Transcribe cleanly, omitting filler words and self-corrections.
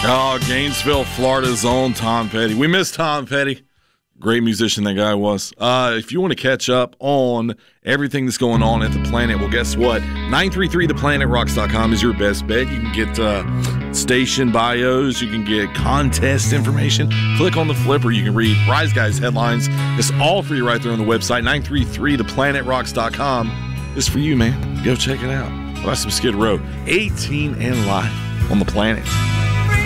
Oh, Gainesville, Florida's own Tom Petty. We miss Tom Petty. Great musician that guy was. If you want to catch up on everything that's going on at the Planet, well, guess what? 933theplanetrocks.com is your best bet. You can get station bios. You can get contest information. Click on the flipper. You can read Rise Guys headlines. It's all for you right there on the website. 933theplanetrocks.com. It's for you, man. Go check it out. Buy some Skid Row. 18 and Live on the Planet.